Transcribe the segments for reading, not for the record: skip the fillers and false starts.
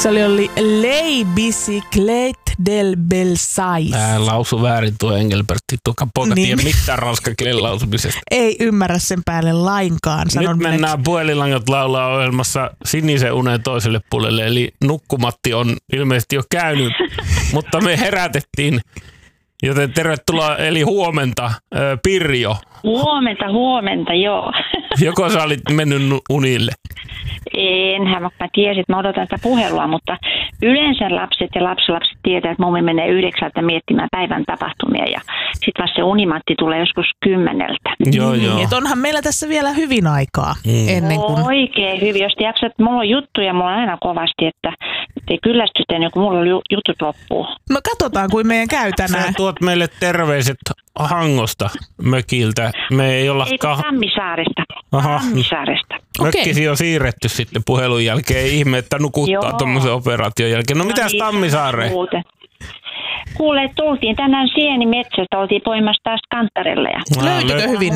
Se oli Les Bicyclettes del Belsailles. Lausu väärin tuo Engelbertti. Tuoka poika niin. Tiedä mitään ranskakielen lausumisesta. Ei ymmärrä sen päälle lainkaan. Nyt mennään Puhelinlangat laulaa ohjelmassa Sinisen unen toiselle puolelle. Eli nukkumatti on ilmeisesti jo käynyt, mutta me herätettiin. Joten tervetuloa, eli huomenta, Pirjo. Huomenta, joo. Joko sä olit mennyt unille? Enhän, mä tiesin, että mä odotan sitä puhelua, mutta yleensä lapset ja lapsilapset tietää, että mummi menee 9 miettimään päivän tapahtumia ja sitten vasta se unimatti tulee joskus 10. Joo. Et onhan meillä tässä vielä hyvin aikaa ennen kuin... Oikein hyvin, jos te jaksat, mulla on juttuja, mulla on aina kovasti, että ei kyllästytä, kun mulla on jutut loppuu. No katsotaan, kuin meidän käy tänään. Sä tuot meille terveiset Hangosta mökiltä. Me ei olla... Tammisaaresta. Tammisaaresta. Mökkisi on siirretty sitten puhelun jälkeen. Ei ihme, että nukuttaa tuommoisen operaation jälkeen. No mitäs Tammisaareen? Kuule, tultiin tänään sienimetsästä, oltiin poimassa taas kanttarelle. Löytyykö hyvin?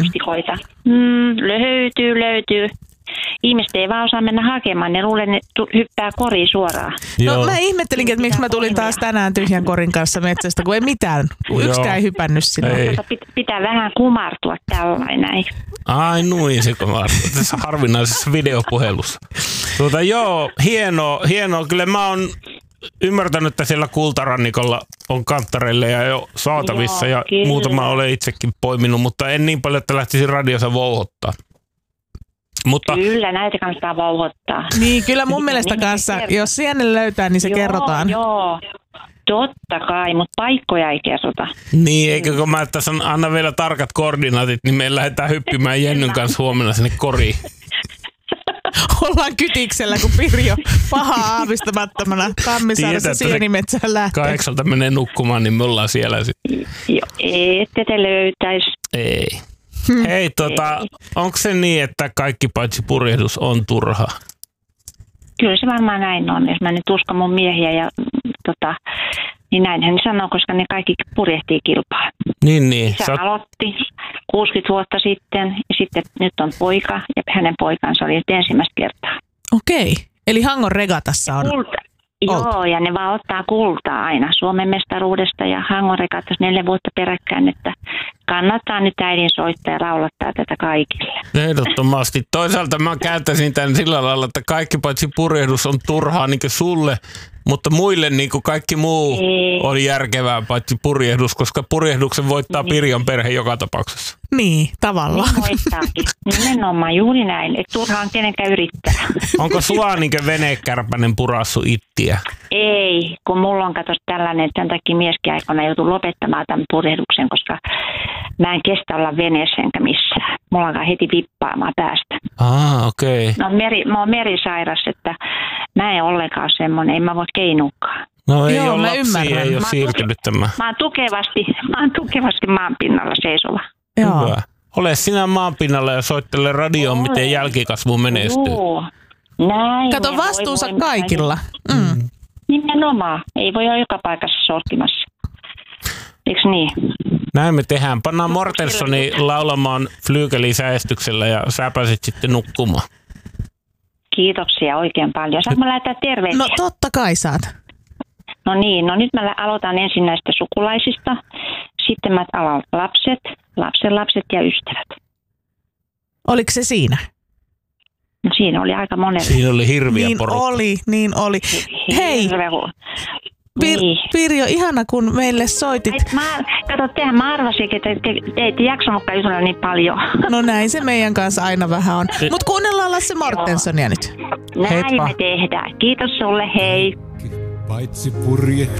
Löytyy. Ihmiset ei vaan osaa mennä hakemaan, ne luulee, ne hyppää koriin suoraan. No mä ihmettelinkin, että miksi mä tulin taas tänään tyhjän korin kanssa metsästä, kun ei mitään. Yksikään ei hypännyt sinne. Pitää vähän kumartua tällainen. Ai noin se kumartua, tässä harvinaisessa videopuhelussa. Hienoa. Kyllä mä oon ymmärtänyt, että siellä Kultarannikolla on kanttareille ja jo saatavissa ja muutama olen itsekin poiminut, mutta en niin paljon, että lähtisin radiossa vouhottaa. Mutta... Kyllä, näitä kannattaa vouhottaa. Niin, kyllä mun mielestä kanssa, jos sienen löytää, niin se kerrotaan. Joo, totta kai, mutta paikkoja ei kerrota. Niin, eikö kun mä tässä anna vielä tarkat koordinaatit, niin me lähdetään hyppimään Jennyn kanssa huomenna sinne koriin. Ollaan kytiksellä, kun Pirjo pahaa aavistamattomana Tammisaaressa sienimetsään lähtee. 8 menee nukkumaan, niin me ollaan siellä sitten. Joo, ette te löytäisi. Ei. Hei, onko se niin, että kaikki paitsi purjehdus on turhaa? Kyllä se varmaan näin on. Jos mä nyt uskon mun miehiä, niin näinhän ne sanoo, koska ne kaikki purjehtii kilpaa. Niin. Isä aloitti 60 vuotta sitten ja sitten nyt on poika ja hänen poikansa oli ensimmäistä kertaa. Okei, eli Hangon regatassa on... Joo, ja ne vaan ottaa kultaa aina Suomen mestaruudesta ja Hangon regatassa 4 vuotta peräkkäin, että kannattaa nyt äidin soittaa ja laulattaa tätä kaikille. Ehdottomasti. Toisaalta mä käyttäisin tämän sillä lailla, että kaikki paitsi purjehdus on turhaa niin kuin sulle, mutta muille niin kuin kaikki muu on järkevää paitsi purjehdus, koska purjehduksen voittaa Pirjon perhe joka tapauksessa. Niin, tavallaan. Niin voittaakin. Nimenomaan juuri näin, että turhaan kenenkään yrittää. Onko sua niin kuin venekärpänen purassu ittiä? Ei, kun mulla on tällainen, että tämän takia mieskin aikana joutuu lopettamaan tämän purjehduksen, koska mä en kestä olla veneessä enkä missään. Mulla alkaa heti vippaamaan päästä. Okei. No, mä oon merisairas, että mä en ollenkaan semmoinen, en mä voi keinukaan. No ei ole lapsia, ei ole siirtynyt tämä. Mä oon tukevasti maan pinnalla seisova. Joo. Hyvä. Ole sinä maan pinnalla ja soittele radioon, miten jälkikasvu menestyy. Joo. Näin. Kato vastuunsa kaikilla. Nimenomaan. Ei voi olla joka paikassa sortimassa. Eiks niin? Näin me tehdään. Pannaan Mortensoni laulamaan Flygelisäestyksellä ja sä pääset sitten nukkumaan. Kiitoksia oikein paljon. Saanko mä lähettää terveisiä? No totta kai saat. No niin, nyt mä aloitan ensin näistä sukulaisista. Sitten mä aloitan lapsenlapset ja ystävät. Oliko se siinä? No siinä oli aika monella. Siinä oli hirviä porukka. Niin oli. Hei, Pirjo, ihana kun meille soitit. Mä arvasin, että te ette jaksanutkaan jutella niin paljon. No näin se meidän kanssa aina vähän on. Mut kuunnellaan Lasse Mortensonia nyt. Näin me tehdään. Kiitos sulle, hei. Paitsi purje.